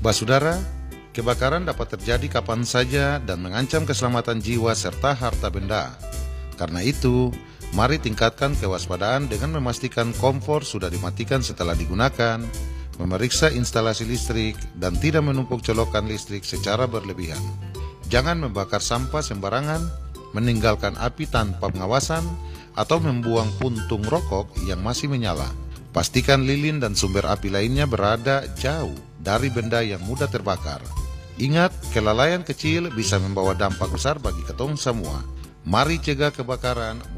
Basudara, kebakaran dapat terjadi kapan saja dan mengancam keselamatan jiwa serta harta benda. Karena itu, mari tingkatkan kewaspadaan dengan memastikan kompor sudah dimatikan setelah digunakan, memeriksa instalasi listrik, dan tidak menumpuk colokan listrik secara berlebihan. Jangan membakar sampah sembarangan, meninggalkan api tanpa pengawasan, atau membuang puntung rokok yang masih menyala. Pastikan lilin dan sumber api lainnya berada jauh dari benda yang mudah terbakar. Ingat, kelalaian kecil bisa membawa dampak besar bagi ketong semua. Mari cegah kebakaran